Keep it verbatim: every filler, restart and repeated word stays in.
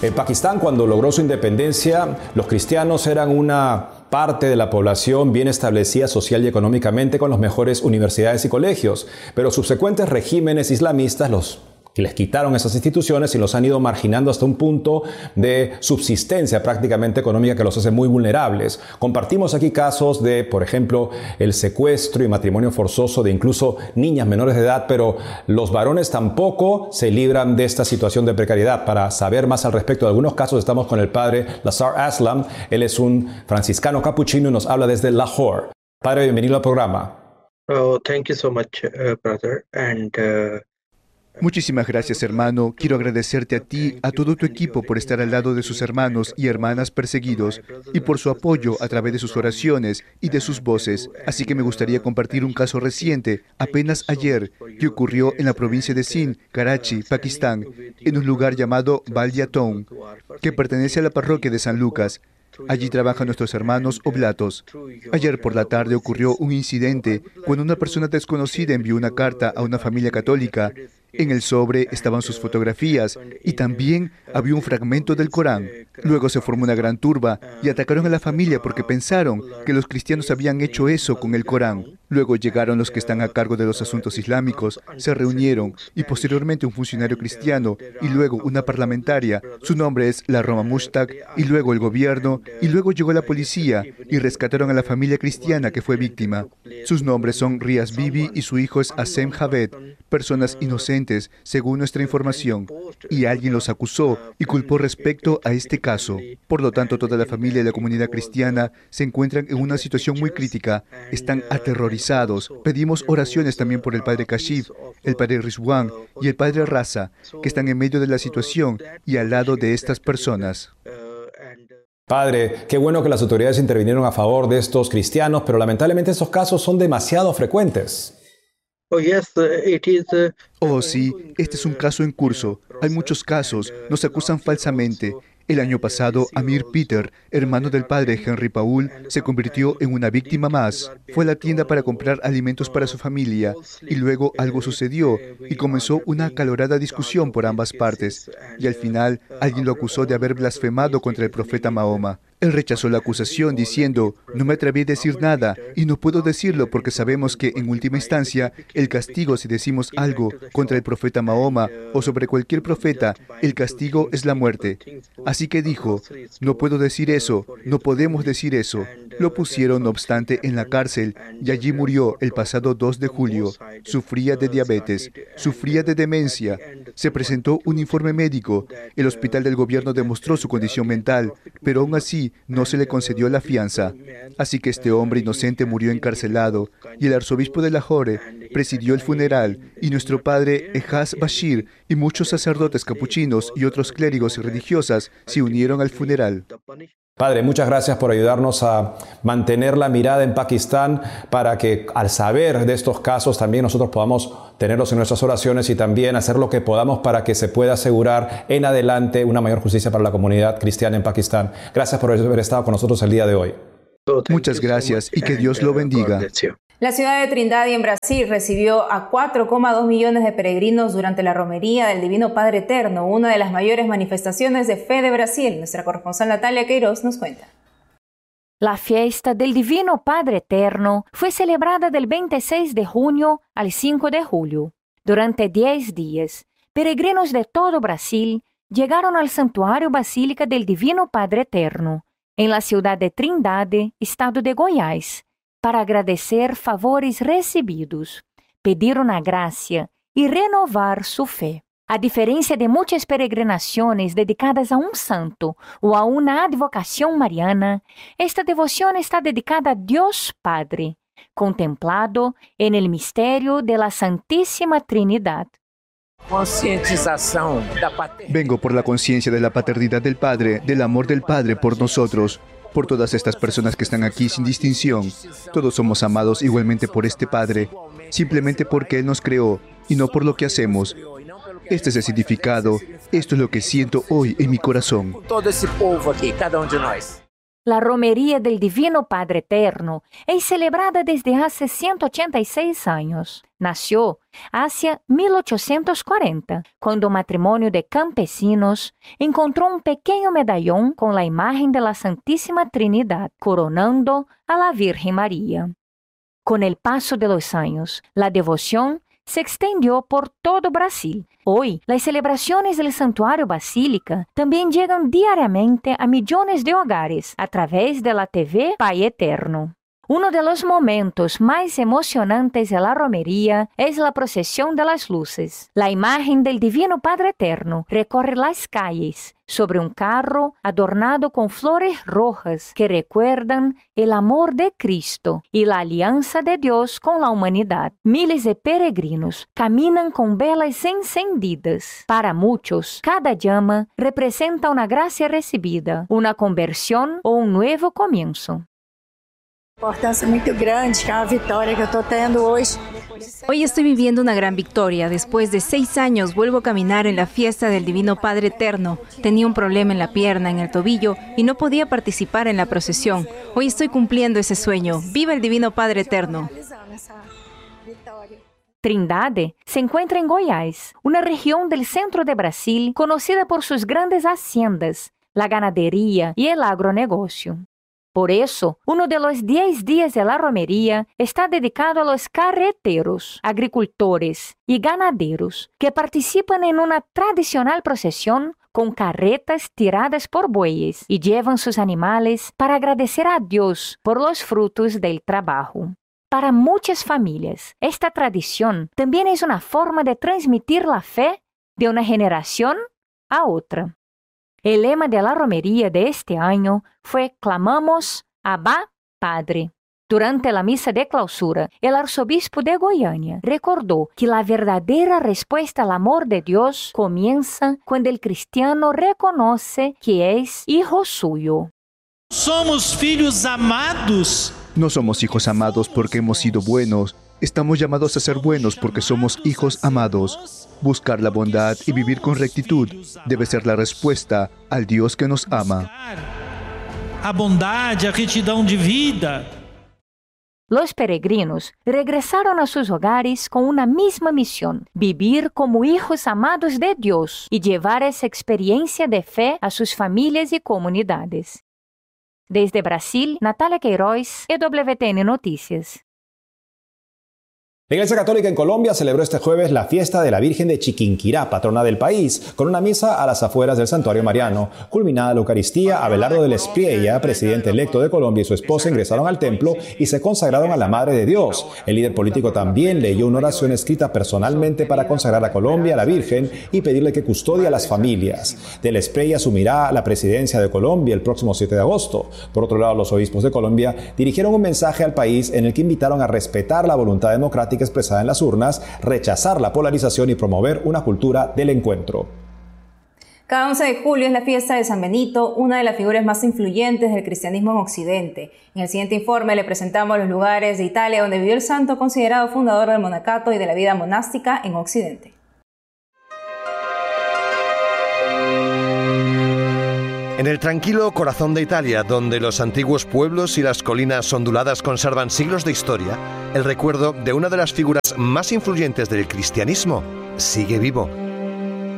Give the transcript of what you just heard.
En Pakistán, cuando logró su independencia, los cristianos eran una parte de la población bien establecida social y económicamente con las mejores universidades y colegios, pero subsecuentes regímenes islamistas los les quitaron esas instituciones y los han ido marginando hasta un punto de subsistencia prácticamente económica que los hace muy vulnerables. Compartimos aquí casos de, por ejemplo, el secuestro y matrimonio forzoso de incluso niñas menores de edad, pero los varones tampoco se libran de esta situación de precariedad. Para saber más al respecto de algunos casos, estamos con el padre Lazar Aslam. Él es un franciscano capuchino y nos habla desde Lahore. Padre, bienvenido al programa. Oh, thank you so much, uh, brother. And, uh... Muchísimas gracias, hermano. Quiero agradecerte a ti, a todo tu equipo por estar al lado de sus hermanos y hermanas perseguidos y por su apoyo a través de sus oraciones y de sus voces. Así que me gustaría compartir un caso reciente, apenas ayer, que ocurrió en la provincia de Sindh, Karachi, Pakistán, en un lugar llamado Baldia Town, que pertenece a la parroquia de San Lucas. Allí trabajan nuestros hermanos oblatos. Ayer por la tarde ocurrió un incidente cuando una persona desconocida envió una carta a una familia católica. En el sobre estaban sus fotografías y también había un fragmento del Corán. Luego se formó una gran turba y atacaron a la familia porque pensaron que los cristianos habían hecho eso con el Corán. Luego llegaron los que están a cargo de los asuntos islámicos, se reunieron y posteriormente un funcionario cristiano y luego una parlamentaria. Su nombre es la Roma Mushtaq y luego el gobierno y luego llegó la policía y rescataron a la familia cristiana que fue víctima. Sus nombres son Riaz Bibi y su hijo es Asem Javed, personas inocentes según nuestra información, y alguien los acusó y culpó respecto a este caso. Por lo tanto, toda la familia y la comunidad cristiana se encuentran en una situación muy crítica, están aterrorizados. Pedimos oraciones también por el padre Kashif, el padre Rizwan y el padre Raza, que están en medio de la situación y al lado de estas personas. Padre, qué bueno que las autoridades intervinieron a favor de estos cristianos, pero lamentablemente estos casos son demasiado frecuentes. Oh, yes, it is, uh, Oh, sí, este es un caso en curso. Hay muchos casos, nos acusan falsamente. El año pasado, Amir Peter, hermano del padre Henry Paul, se convirtió en una víctima más. Fue a la tienda para comprar alimentos para su familia y luego algo sucedió y comenzó una acalorada discusión por ambas partes. Y al final, alguien lo acusó de haber blasfemado contra el profeta Mahoma. Él rechazó la acusación diciendo, no me atreví a decir nada y no puedo decirlo porque sabemos que en última instancia el castigo si decimos algo contra el profeta Mahoma o sobre cualquier profeta, el castigo es la muerte. Así que dijo, no puedo decir eso, no podemos decir eso. Lo pusieron no obstante en la cárcel y allí murió el pasado dos de julio. Sufría de diabetes, sufría de demencia. Se presentó un informe médico. El hospital del gobierno demostró su condición mental, pero aún así no se le concedió la fianza. Así que este hombre inocente murió encarcelado y el arzobispo de Lahore presidió el funeral y nuestro padre Ejaz Bashir y muchos sacerdotes capuchinos y otros clérigos y religiosas se unieron al funeral. Padre, muchas gracias por ayudarnos a mantener la mirada en Pakistán para que al saber de estos casos también nosotros podamos tenerlos en nuestras oraciones y también hacer lo que podamos para que se pueda asegurar en adelante una mayor justicia para la comunidad cristiana en Pakistán. Gracias por haber estado con nosotros el día de hoy. Muchas gracias y que Dios lo bendiga. La ciudad de Trindade en Brasil recibió a cuatro coma dos millones de peregrinos durante la romería del Divino Padre Eterno, una de las mayores manifestaciones de fe de Brasil. Nuestra corresponsal Natalia Queiroz nos cuenta. La fiesta del Divino Padre Eterno fue celebrada del veintiséis de junio al cinco de julio. Durante diez días, peregrinos de todo Brasil llegaron al Santuario Basílica del Divino Padre Eterno, en la ciudad de Trindade, estado de Goiás, para agradecer favores recibidos, pedir una gracia y renovar su fe. A diferencia de muchas peregrinaciones dedicadas a un santo o a una advocación mariana, esta devoción está dedicada a Dios Padre, contemplado en el misterio de la Santísima Trinidad. Vengo por la conciencia de la paternidad del Padre, del amor del Padre por nosotros, por todas estas personas que están aquí sin distinción. Todos somos amados igualmente por este Padre, simplemente porque Él nos creó y no por lo que hacemos. Este es el significado, esto es lo que siento hoy en mi corazón. La romería del Divino Padre Eterno es celebrada desde hace ciento ochenta y seis años. Nació hacia mil ochocientos cuarenta, cuando un matrimonio de campesinos encontró un pequeño medallón con la imagen de la Santísima Trinidad, coronando a la Virgen María. Con el paso de los años, la devoción se extendió por todo Brasil. Hoy, las celebraciones del Santuario Basílica también llegan diariamente a millones de hogares a través de la T V Pai Eterno. Uno de los momentos más emocionantes de la romería es la procesión de las luces. La imagen del Divino Padre Eterno recorre las calles sobre un carro adornado con flores rojas que recuerdan el amor de Cristo y la alianza de Dios con la humanidad. Miles de peregrinos caminan con velas encendidas. Para muchos, cada llama representa una gracia recibida, una conversión o un nuevo comienzo. Importância muito grande, que é uma vitória que eu estou tendo hoje. Hoy estoy viviendo una gran victoria. Después de seis años vuelvo a caminar en la fiesta del Divino Padre Eterno. Tenía un problema en la pierna, en el tobillo, y no podía participar en la procesión. Hoy estoy cumpliendo ese sueño. ¡Viva el Divino Padre Eterno! Trindade se encuentra en Goiás, una región del centro de Brasil conocida por sus grandes haciendas, la ganadería y el agronegocio. Por eso, uno de los diez días de la romería está dedicado a los carreteros, agricultores y ganaderos que participan en una tradicional procesión con carretas tiradas por bueyes y llevan sus animales para agradecer a Dios por los frutos del trabajo. Para muchas familias, esta tradición también es una forma de transmitir la fe de una generación a otra. El lema de la romería de este año fue Clamamos, Abba, Padre. Durante la misa de clausura, el arzobispo de Goiânia recordó que la verdadera respuesta al amor de Dios comienza cuando el cristiano reconoce que es hijo suyo. Somos filhos amados. No somos hijos amados porque hemos sido buenos. Estamos llamados a ser buenos porque somos hijos amados. Buscar la bondad y vivir con rectitud debe ser la respuesta al Dios que nos ama. A bondade, a retidão de vida. Los peregrinos regresaron a sus hogares con una misma misión: vivir como hijos amados de Dios y llevar esa experiencia de fe a sus familias y comunidades. Desde Brasil, Natalia Queiroz, E W T N Noticias. La Iglesia Católica en Colombia celebró este jueves la fiesta de la Virgen de Chiquinquirá, patrona del país, con una misa a las afueras del Santuario Mariano. Culminada la Eucaristía, Abelardo del Espriella, presidente electo de Colombia, y su esposa ingresaron al templo y se consagraron a la Madre de Dios. El líder político también leyó una oración escrita personalmente para consagrar a Colombia a la Virgen y pedirle que custodie a las familias. Del Espriella asumirá la presidencia de Colombia el próximo siete de agosto. Por otro lado, los obispos de Colombia dirigieron un mensaje al país en el que invitaron a respetar la voluntad democrática expresada en las urnas, rechazar la polarización y promover una cultura del encuentro. Cada once de julio es la fiesta de San Benito, una de las figuras más influyentes del cristianismo en Occidente. En el siguiente informe le presentamos los lugares de Italia donde vivió el santo, considerado fundador del monacato y de la vida monástica en Occidente. En el tranquilo corazón de Italia, donde los antiguos pueblos y las colinas onduladas conservan siglos de historia, el recuerdo de una de las figuras más influyentes del cristianismo sigue vivo.